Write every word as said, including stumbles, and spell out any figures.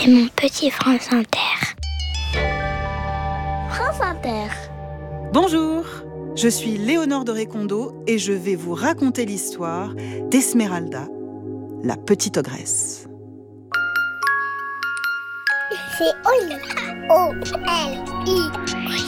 C'est mon petit France Inter. France Inter. Bonjour, je suis Léonore de Récondo et je vais vous raconter l'histoire d'Esmeralda, la petite ogresse. C'est Oli. O L I.